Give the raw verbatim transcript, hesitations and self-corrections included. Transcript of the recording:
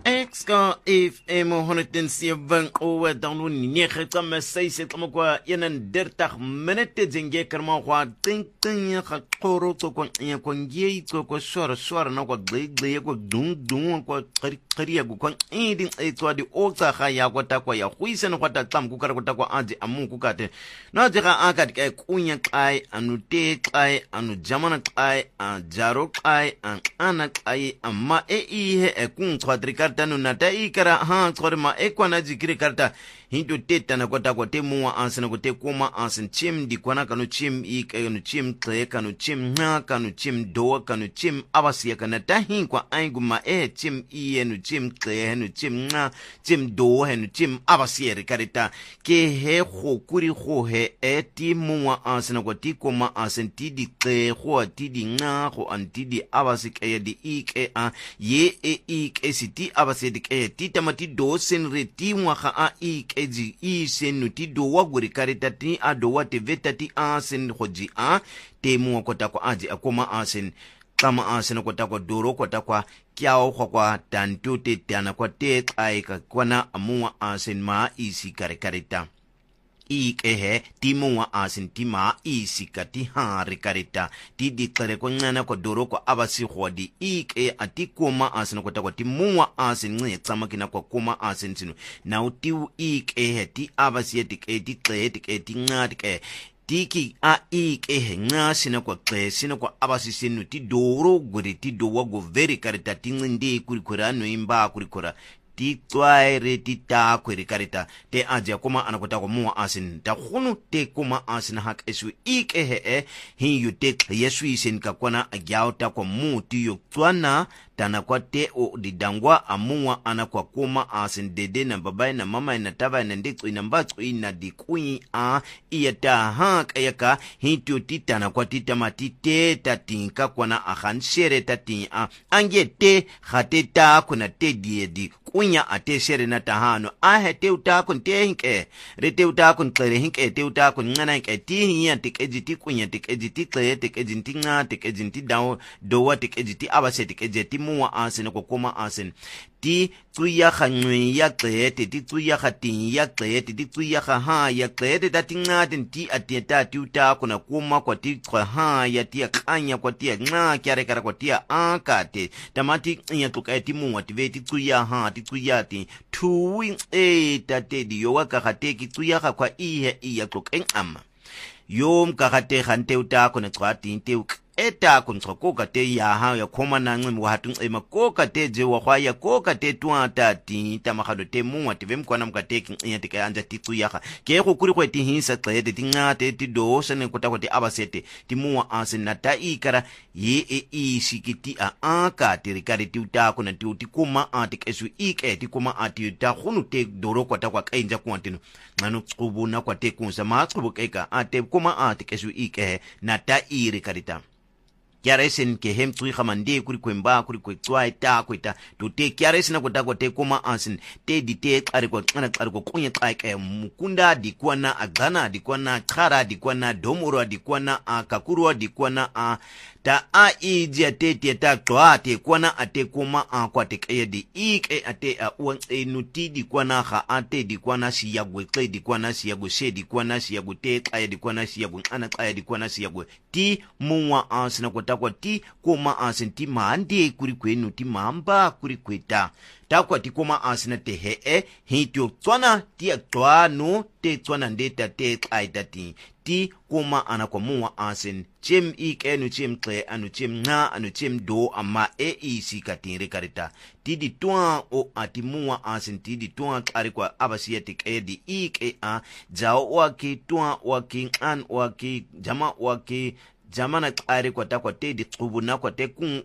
Exka F M honderdzeven owe dan nege tama seise tama kwa eenendertig minute zinge kerma kwa ting ting ga koro to kwa ya kwa ngie to kwa swara swara na kwa gle gle kwa dung dung kwa kari kari ya kwa eding etwa di ota ga ya kwa ta kwa ya huise na kwa ta tam ku kara kwa ta kwa aje amu ku kate na je ga aka ke kunya kai anu te kai anu jamana kai a jaro kai an ana kai amma e i he e kun kwa tanu na ta ikara ha tsore ma ekwana jikiri karta hindu teta na kota kwa te muwa ansana kwa te kuma ansan chim di kwana kanu chim ika kanu chim kle kanu chim na kanu chim doa kanu chim abasiya kana ta hin kwa aingu ma e chim iye nu chim kle henu chim na chim doa henu chim abasiya rikarita ke he ho kuri ho he e ti muwa ansana kwa ti kuma ansan ti di kle ho ti di na ho an ti di abasik e di ike a ye e ike si ti abasedik e ti tamati do sen re ti mwa a ik eji i sen no ti do wa guri karita ti a do wa te veta ti a sen hoji a te mwa kota kwa aji akoma a sen kama a sen kota kwa doro kota kwa kiao kwa kwa tanto te tana kwa te ai ka kwana amua a sen ma isi kare karita ik ehe ti muwa asin ti ma isi ka ti hari karita ti diklare ko ngana ko doro ko abasi hodi ik e ati kuma asin ko ta ko ti muwa asin ngi tsama kina ko kuma asin sinu na uti ik ehe ti abasi ti ke ti tle ti ke ti ngati ke tiki a ik ehe nga sina ko tle sina ko abasi sinu ti doro guri ti do wago very karita ti ngindi kuri kura no imba kuri kura ti twaere ti ta kweri karita te aja kuma anakota ko muwa asin ta khunu te kuma asin hak esu ik ehe e hin yu te yesu isin ka kwana agyao ta ko mu ti yu twana tana kwa te o didangwa amuwa anakwa kuma asin dede na babai na mama na taba na nditsu ina mbatsu ina dikui a iya ta hak ayaka hin tu ti tana kwa ti tamati te tatinka kwana akhan shere tatin a ange te khate ta kuna te die di kunya ate shere na tahano a he te uta kun te hinke re te uta kun klere hinke te uta kun ngana hinke ti hiya tikeji ti kunya tikeji ti klere tikeji ti nga tikeji ti dawo dowa tikeji ti abase tikeji ti muwa asin ko kuma asin ti tsuya khanwe ya klete ti tsuya khatin ya klete ti tsuya kha ha ya klete ta tinga tin ti ateta ti uta kuna kuma kwa ti kwa ha ya ti kanya kwa ti nga kyare kara kwa ti akate tamati ya tuka ti muwa ti ve ti tsuya ha ti tsuya ti tuwing e ta te di yo ka khate ki tsuya kha kwa i he i ya tuka ama yom ka khate khante uta kuna tswa ti te eta kuntswa koka te ya ha ya khoma na ngim wa hatu ema koka te je wa khwa ya koka te twata ti tamagado te muwa te vem kwana mkate ki ya te ka anja ti tsuya kha ke go kuri go ti hinsa tlede ti ngate ti do sene kota go ti abasete ti muwa asin na ta ikara ye e i sikiti a aka ti rikari ti uta kuna ti uti kuma ati kesu ike ti kuma ati ta khunu te doro kota kwa kainja kwantino ngano tsubu na kwa te kunsa ma tsubu keka ate kuma ati kesu ike na ta iri karita kiaresen ke hem tsui khamande kuri kwemba kuri kwetwa ita kwita to te kiaresen ko takwa te kuma asin te di te qari ko tsana qari ko kunya tsaka mukunda di kwana agana di kwana khara di kwana domoro di kwana akakuru di kwana a ta a iji atete ta twa te kwana ate kuma a kwate ke di ike ate a uan enuti di kwana kha ate di kwana siyagwe kle di kwana siyagwe she di kwana siyagwe te kaya di kwana siyagwe ana kaya di kwana siyagwe ti muwa asina kwata kwa ti kuma asin ti maande kuri kwenu ti mamba kuri kweta ta kwa ti kuma asina te he e hityo tswana ti atwa no te tswana ndeta te kaya ti ti kuma ana kwa muwa asin chim ik enu chim kle anu chim nga anu chim do ama e isi katire karita ti di tuan o ati muwa asin ti di tuan kari kwa abasiatik e di ik e a jao waki tuan waki an waki jama waki jamana kari kwa ta kwa te di tsubu na kwa te kun